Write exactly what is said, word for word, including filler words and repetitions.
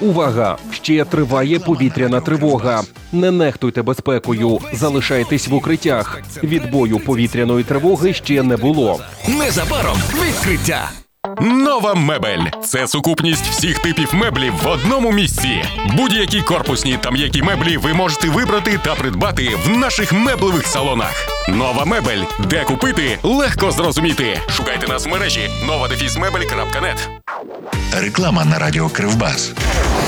Увага! Ще триває повітряна тривога. Не нехтуйте безпекою, залишайтесь в укриттях. Відбою повітряної тривоги ще не було. Незабаром відкриття. Нова мебель – це сукупність всіх типів меблів в одному місці. Будь-які корпусні та м'які меблі ви можете вибрати та придбати в наших меблевих салонах. Нова мебель. Де купити? Легко зрозуміти. Шукайте нас в мережі нова дефіс мебель крапка нет. Реклама на радіо Кривбас.